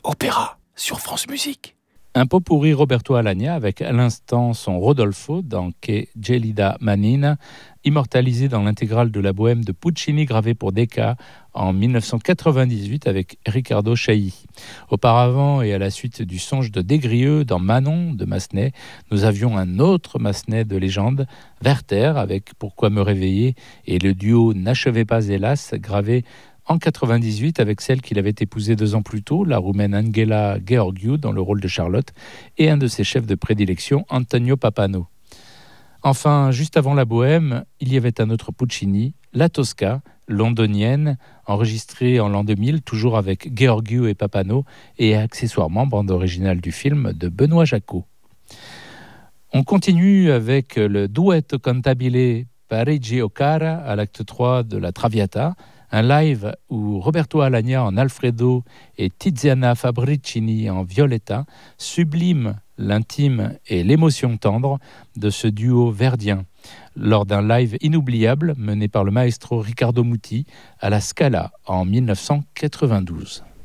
Opéra sur France Musique. Un pot-pourri Roberto Alagna avec à l'instant son Rodolfo dans Che gelida manina, immortalisé dans l'intégrale de la Bohème de Puccini gravée pour Decca en 1998 avec Riccardo Chailly. Auparavant et à la suite du songe de Desgrieux dans Manon de Massenet, nous avions un autre Massenet de légende, Werther avec Pourquoi me réveiller et le duo N'achevez pas hélas gravé en 98 avec celle qu'il avait épousée 2 ans plus tôt, la roumaine Angela Gheorghiu dans le rôle de Charlotte, et un de ses chefs de prédilection, Antonio Pappano. Enfin, juste avant la Bohème, il y avait un autre Puccini, La Tosca, londonienne, enregistrée en l'an 2000, toujours avec Gheorghiu et Pappano, et accessoirement bande originale du film de Benoît Jacquot. On continue avec le Duetto cantabile Parigi o Cara à l'acte 3 de la Traviata, un live où Roberto Alagna en Alfredo et Tiziana Fabricini en Violetta subliment l'intime et l'émotion tendre de ce duo verdien lors d'un live inoubliable mené par le maestro Riccardo Muti à la Scala en 1992.